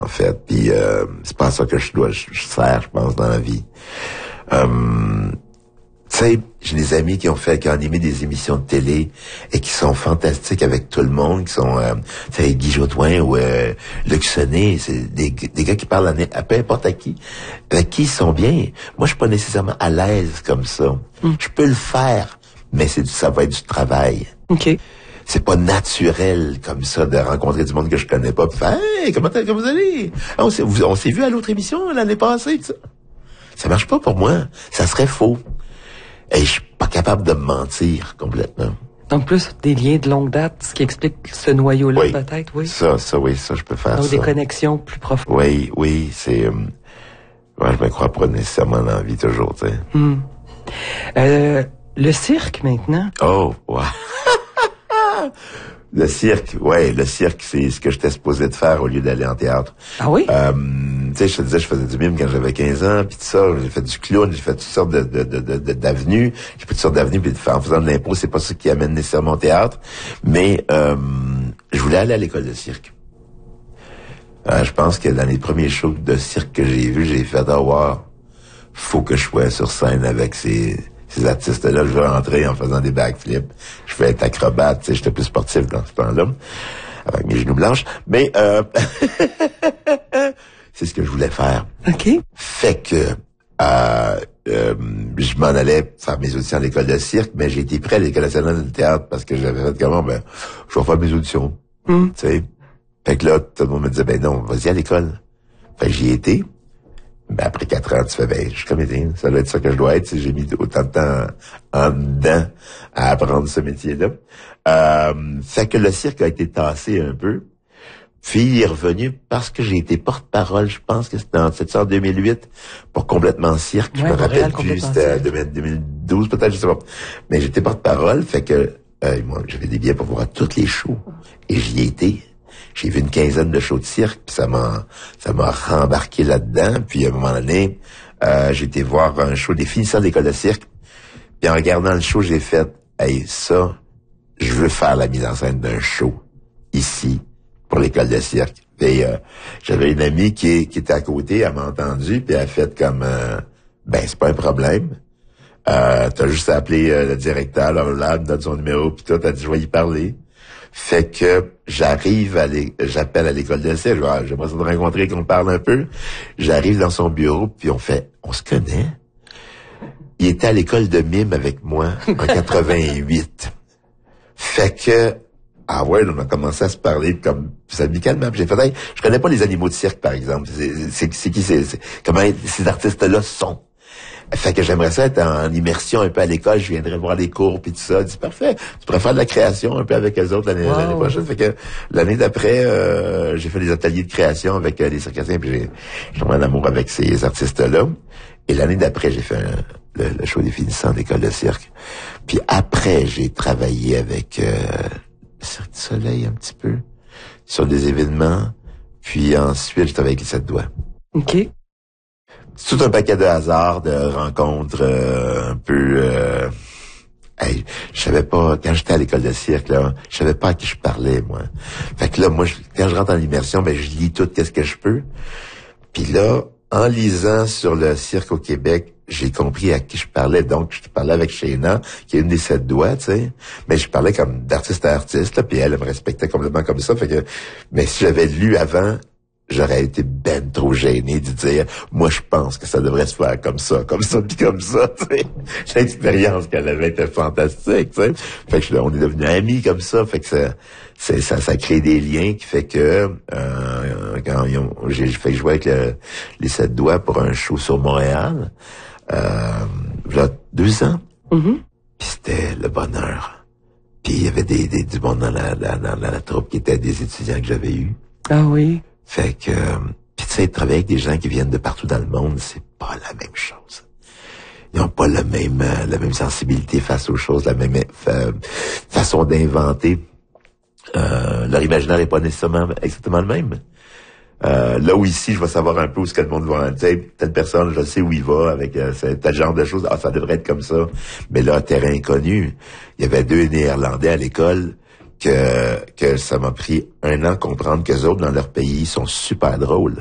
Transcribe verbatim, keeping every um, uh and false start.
en fait. Puis euh, c'est pas ça que je dois, je, je sers, je pense, dans la vie. Euh, tu sais, j'ai des amis qui ont fait, qui ont animé des émissions de télé et qui sont fantastiques avec tout le monde, qui sont, euh, tu sais, Guy Jodoin ou euh, Luc Sonnet, c'est des, des gars qui parlent à, à peu importe à qui, avec qui ils sont bien. Moi, je suis pas nécessairement à l'aise comme ça. Mm. Je peux le faire, mais c'est ça va être du travail. OK. C'est pas naturel comme ça de rencontrer du monde que je connais pas. Puis faire, hey, comment, comment vous allez? Ah, on s'est, on s'est vu à l'autre émission l'année passée. Ça. ça marche pas pour moi. Ça serait faux. Et je suis pas capable de me mentir complètement. Donc plus des liens de longue date, ce qui explique ce noyau-là oui. peut-être, oui. Ça, ça, oui, ça, je peux faire Donc ça. des connexions plus profondes. Oui, oui, c'est. Euh, ouais, je me crois pas nécessairement dans la vie toujours, tu sais. Mm. Euh, le cirque maintenant. Oh, wow. Le cirque, ouais, le cirque, c'est ce que j'étais supposé de faire au lieu d'aller en théâtre. Ah oui? Euh, tu sais, je te disais, je faisais du mime quand j'avais quinze ans, puis tout ça, j'ai fait du clown, j'ai fait toutes sortes de, de, de, de, d'avenues, j'ai fait toutes sortes d'avenues, puis en faisant de l'impro, c'est pas ça qui amène nécessairement au théâtre, mais euh, je voulais aller à l'école de cirque. Euh, je pense que dans les premiers shows de cirque que j'ai vus, j'ai fait, oh wow, faut que je sois sur scène avec ces... Ces artistes-là, je veux rentrer en faisant des backflips. Je veux être acrobate, tu sais, j'étais plus sportif dans ce temps-là, avec mes genoux blanches. Mais euh, c'est ce que je voulais faire. OK. Fait que euh, euh, je m'en allais faire mes auditions à l'école de cirque, mais j'ai été prêt à l'école nationale de théâtre parce que j'avais fait comment, ben, je vais faire mes auditions. Mm. Tu sais. Fait que là, tout le monde me disait, ben non, vas-y à l'école. Fait que j'y ai été. Ben, après quatre ans, tu fais, ben, je suis comédien. Ça doit être ça que je dois être si j'ai mis autant de temps en, en dedans à apprendre ce métier-là. Euh, fait que le cirque a été tassé un peu. Puis, il est revenu parce que j'ai été porte-parole, je pense que c'était en deux mille huit, pour Complètement Cirque. Ouais, je me rappelle plus, c'était deux mille douze peut-être, je sais pas. Mais j'étais porte-parole, fait que, euh, moi, j'avais des billets pour voir tous les shows. Et j'y ai été. J'ai vu une quinzaine de shows de cirque, puis ça m'a ça m'a rembarqué là-dedans. Puis à un moment donné, euh, j'ai été voir un show des finissants de l'école de cirque. Puis en regardant le show, j'ai fait, hey, ça, je veux faire la mise en scène d'un show ici pour l'école de cirque. Puis euh, j'avais une amie qui, qui était à côté, elle m'a entendu, puis elle a fait comme, euh, ben c'est pas un problème. Euh, t'as juste à appeler euh, le directeur, là, là, me donne son numéro, puis tout, t'as dit je vais y parler. Fait que j'arrive à l'é... j'appelle à l'école de cirque, j'aimerais ça te rencontrer, qu'on parle un peu. J'arrive dans son bureau, puis on fait, on se connaît. Il était à l'école de mime avec moi en quatre-vingt-huit. Fait que, ah ouais, on a commencé à se parler comme, ça me dit calmement. J'ai fait, hey, je connais pas les animaux de cirque, par exemple. C'est, c'est, c'est qui, c'est, c'est, comment ces artistes-là sont. Fait que j'aimerais ça être en immersion un peu à l'école, je viendrais voir les cours puis tout ça. C'est parfait. Tu pourrais faire de la création un peu avec eux autres l'année, wow. l'année prochaine. Fait que l'année d'après, euh, j'ai fait des ateliers de création avec euh, les circassiens, puis j'ai, j'ai tombé en amour avec ces artistes-là. Et l'année d'après, j'ai fait un, le, le show des finissants d'école de cirque. Puis après, j'ai travaillé avec euh, le Cirque du Soleil un petit peu sur des événements. Puis ensuite, j'ai travaillé avec les Sept Doigts. OK. C'est tout un paquet de hasards, de rencontres euh, un peu... Euh, hey, je savais pas, quand j'étais à l'école de cirque, là, je savais pas à qui je parlais, moi. Fait que là, moi, je, quand je rentre en immersion, ben je lis tout qu'est-ce que je peux. Puis là, en lisant sur le cirque au Québec, j'ai compris à qui je parlais. Donc, je parlais avec Shayna, qui est une des Sept Doigts, tu sais. Mais je parlais comme d'artiste à artiste, là, puis elle, elle me respectait complètement comme ça. Fait que, mais si j'avais lu avant... j'aurais été ben trop gêné de dire, moi, je pense que ça devrait se faire comme ça, comme ça, puis comme ça, tu sais. L'expérience qu'elle avait été fantastique, tu sais. Fait que on est devenus amis comme ça, fait que ça, c'est, ça, ça crée des liens qui fait que, euh, quand ils ont, j'ai fait jouer avec le, les Sept Doigts pour un show sur Montréal, euh, il y a deux ans. Mm-hmm. Puis c'était le bonheur. Puis il y avait des, des, du monde dans la, la, dans la, la troupe qui étaient des étudiants que j'avais eus. Ah oui. Fait que, puis tu sais, travailler avec des gens qui viennent de partout dans le monde, c'est pas la même chose. Ils n'ont pas la même, euh, la même sensibilité face aux choses, la même euh, façon d'inventer. Euh, leur imaginaire est pas nécessairement exactement le même. Euh, là où ici, je vais savoir un peu où ce que le monde va, tu sais, telle personne, je sais où il va avec euh, tel genre de choses. Ah, ça devrait être comme ça. Mais là, terrain inconnu. Il y avait deux Néerlandais à l'école. que, que ça m'a pris un an comprendre qu'eux autres, dans leur pays, ils sont super drôles.